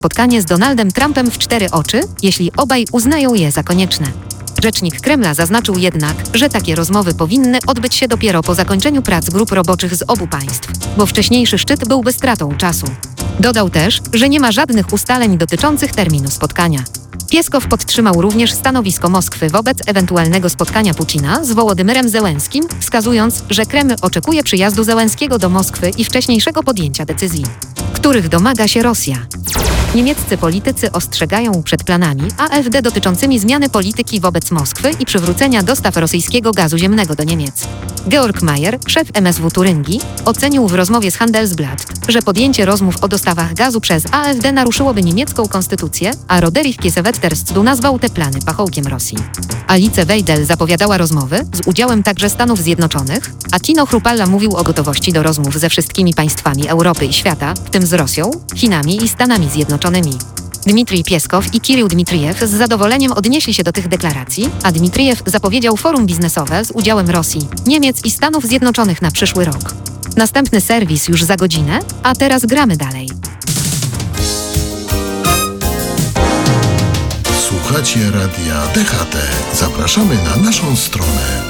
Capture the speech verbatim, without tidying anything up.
spotkanie z Donaldem Trumpem w cztery oczy, jeśli obaj uznają je za konieczne. Rzecznik Kremla zaznaczył jednak, że takie rozmowy powinny odbyć się dopiero po zakończeniu prac grup roboczych z obu państw, bo wcześniejszy szczyt byłby stratą czasu. Dodał też, że nie ma żadnych ustaleń dotyczących terminu spotkania. Pieskow podtrzymał również stanowisko Moskwy wobec ewentualnego spotkania Putina z Wołodymyrem Zełenskim, wskazując, że Kreml oczekuje przyjazdu Zełenskiego do Moskwy i wcześniejszego podjęcia decyzji, których domaga się Rosja. Niemieccy politycy ostrzegają przed planami A F D dotyczącymi zmiany polityki wobec Moskwy i przywrócenia dostaw rosyjskiego gazu ziemnego do Niemiec. Georg Mayer, szef M S W Turyngii, ocenił w rozmowie z Handelsblatt, że podjęcie rozmów o dostawach gazu przez A F D naruszyłoby niemiecką konstytucję, a Roderich Kiesewetters-Stu nazwał te plany pachołkiem Rosji. Alice Weidel zapowiadała rozmowy z udziałem także Stanów Zjednoczonych, a Tino Chrupalla mówił o gotowości do rozmów ze wszystkimi państwami Europy i świata, w tym z Rosją, Chinami i Stanami Zjednoczonymi. Dmitrij Pieskow i Kirył Dmitrijew z zadowoleniem odnieśli się do tych deklaracji, a Dmitrijew zapowiedział forum biznesowe z udziałem Rosji, Niemiec i Stanów Zjednoczonych na przyszły rok. Następny serwis już za godzinę, a teraz gramy dalej. Słuchacie radia D H T. Zapraszamy na naszą stronę.